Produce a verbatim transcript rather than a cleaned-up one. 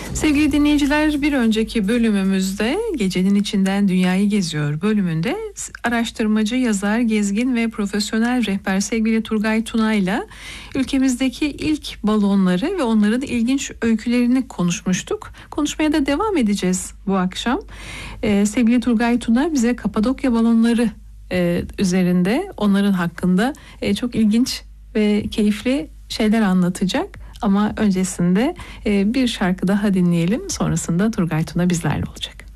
Sevgili dinleyiciler, bir önceki bölümümüzde Gecenin İçinden Dünyayı Geziyor bölümünde araştırmacı, yazar, gezgin ve profesyonel rehber sevgili Turgay Tuna'yla ülkemizdeki ilk balonları ve onların ilginç öykülerini konuşmuştuk. Konuşmaya da devam edeceğiz bu akşam. Ee, sevgili Turgay Tuna bize Kapadokya balonları e, üzerinde, onların hakkında e, çok ilginç ve keyifli şeyler anlatacak. Ama öncesinde bir şarkı daha dinleyelim. Sonrasında Turgay Tuna bizlerle olacak.